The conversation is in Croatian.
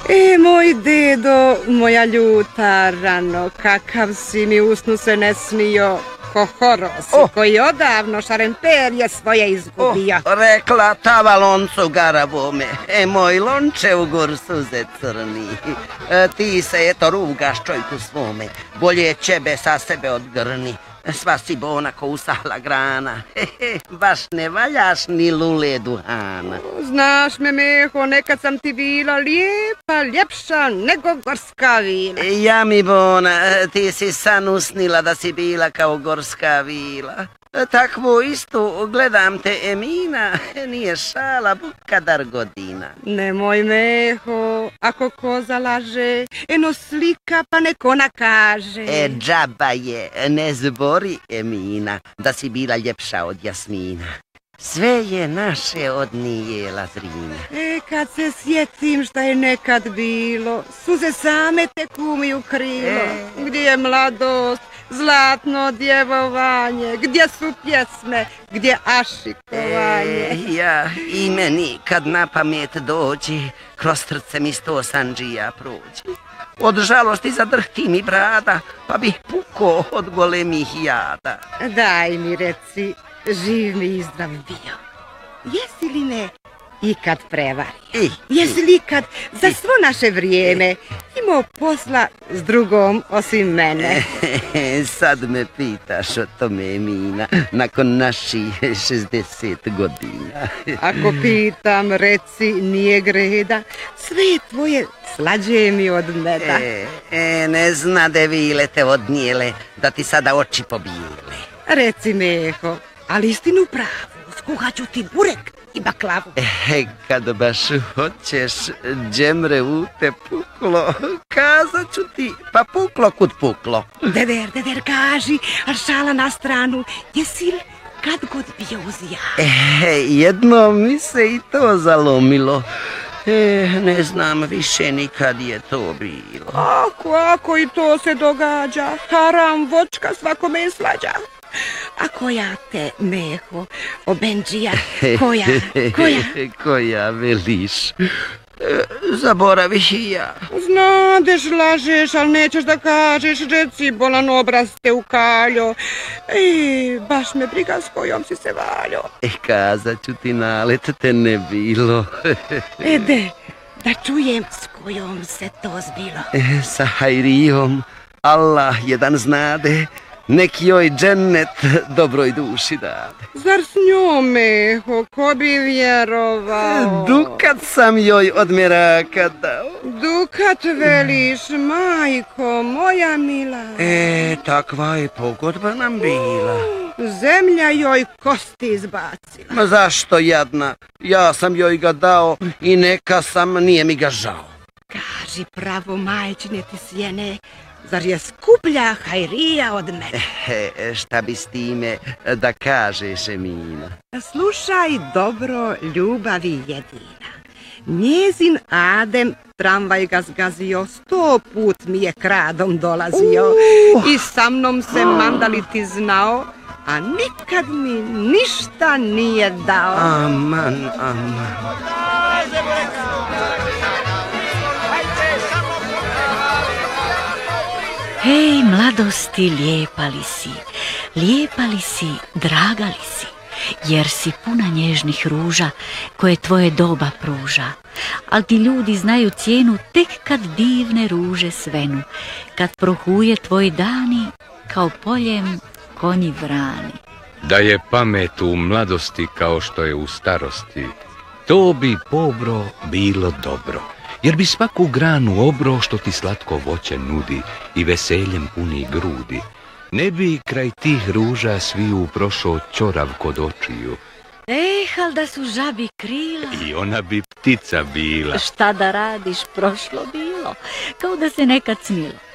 Moj dedo, moja ljuta rano, kakav si mi usnu se ne snio, ko horosi, koji odavno šaremperje svoje izgubio. Rekla tava loncu garavome, moj lonče u gor suze crni. Ti se eto rugaš čojku svome, bolje ćebe sa sebe odgrni. Sva si bona ko usahla grana, baš ne valjaš ni lule duhana. Znaš me, Meho, nekad sam ti bila lijepa, ljepša nego gorska vila. Ja mi bona, ti si san usnila da si bila kao gorska vila. Takvu istu gledam te, Emina, nije šala, kadar godina. Nemoj, Meho, ako koza laže, eno slika pa neko kaže. Džaba je, ne zbori, Emina, da si bila ljepša od Jasmina. Sve je naše od nije Lazrina. Kad se sjetim šta je nekad bilo, suze same te kumiju krilo. Gdje je mladost, zlatno djevovanje, gdje su pjesme, gdje ašikovanje. Ja i meni kad na pamet dođi, kroz srce mi 100 sandžija prođi. Od žalosti zadrhti mi brada, pa bih puko od golemih jada. Daj mi reci, živ mi i zdrav bio. Jesi li me ikad prevario? Jesi li ikad za svo naše vrijeme imao posla s drugom osim mene? Sad me pitaš o tome, Emina, nakon naših 60 godina. Ako pitam, reci, nije greda, sve je tvoje slađe mi od meda. Ne zna de vile te odnijele, da ti sada oči pobijele. Reci, Meho, ali istinu pravu, skuhat ću ti burek i baklavu. Kad baš hoćeš, džemre u te puklo, kazat ću ti, pa puklo kud puklo. Deder, kaži, a šala na stranu, jesi li kad god bio uz ja? Jedno mi se i to zalomilo. Ne znam više nikad je to bilo. Ako i to se događa, haram vočka svakome je slađa. A koja te, Meho, obenđija, koja? Koja veliš? Zaboravih i ja. Znadeš, lažeš, ali nećeš da kažeš, reci, bolan obraz te ukaljo. Baš me briga s kojom si se valjo. Kazat ću ti, nalet te ne bilo. Da čujem s kojom se to zbilo. Sa Hajrijom, Allah jedan znade, nek joj džennet dobroj duši dade. Zar s njom, Meho, ko bi vjerovao? Dukat sam joj od meraka dao. Dukat veliš, majko moja mila. Takva je pogodba nam bila. Zemlja joj kosti izbacila. Ma zašto, jadna? Ja sam joj ga dao i neka sam, nije mi ga žao. Kaži pravo, majčine ti sjene, zar je skuplja Hajrija od mene? Šta bi s time da kažeš, Emina? Slušaj dobro, ljubavi jedina. Njezin Adem tramvaj ga zgazio, 100 put mi je kradom dolazio i sa mnom se mandaliti znao, a nikad mi ništa nije dao. Aman. Hej, mladosti, lijepa li si, draga li si, jer si puna nježnih ruža koje tvoje doba pruža. Al ti ljudi znaju cijenu tek kad divne ruže svenu, kad prohuje tvoji dani kao poljem konji vrani. Da je pamet u mladosti kao što je u starosti, to bi pobro bilo dobro. Jer bi svaku granu obro što ti slatko voće nudi i veseljem puni grudi. Ne bi kraj tih ruža sviju prošao ćorav kod očiju. Al da su žabi krila. I ona bi ptica bila. Šta da radiš, prošlo bilo, kao da se nekad snilo.